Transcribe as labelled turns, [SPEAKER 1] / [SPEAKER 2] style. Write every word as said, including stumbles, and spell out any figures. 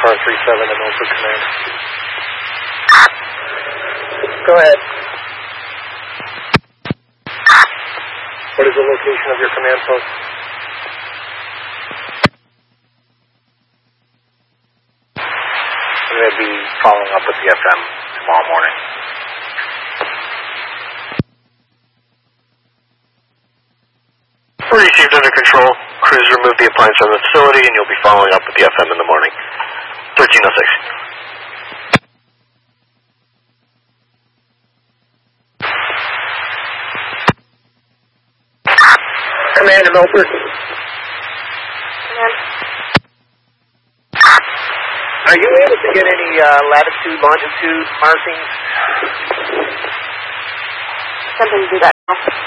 [SPEAKER 1] car three seven to Milford Command. Go ahead. What is the location of your command post?
[SPEAKER 2] I'm going to be following up with the F M tomorrow morning. Received under control. Crews removed the appliance from the facility, and you'll be following up with the F M in the morning. thirteen oh six.
[SPEAKER 1] Command to Milford.
[SPEAKER 3] Command.
[SPEAKER 1] Are you able to get any uh, latitude, longitude markings?
[SPEAKER 3] Something to do that now.